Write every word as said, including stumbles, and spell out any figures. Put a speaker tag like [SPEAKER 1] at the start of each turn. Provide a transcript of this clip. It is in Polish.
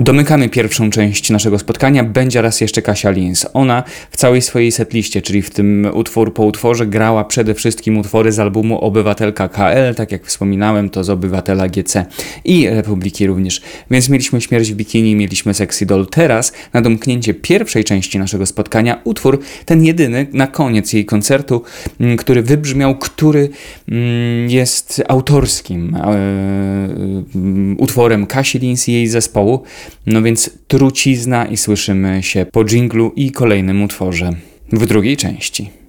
[SPEAKER 1] Domykamy pierwszą część naszego spotkania. Będzie raz jeszcze Kasia Lins. Ona w całej swojej setliście, czyli w tym utwór po utworze, grała przede wszystkim utwory z albumu Obywatelka K L, tak jak wspominałem, to z Obywatela G C i Republiki również. Więc mieliśmy Śmierć w bikini, mieliśmy Sexy Doll. Teraz na domknięcie pierwszej części naszego spotkania utwór, ten jedyny na koniec jej koncertu, który wybrzmiał, który jest autorskim utworem Kasi Lins i jej zespołu. No więc trucizna i słyszymy się po dżinglu i kolejnym utworze w drugiej części.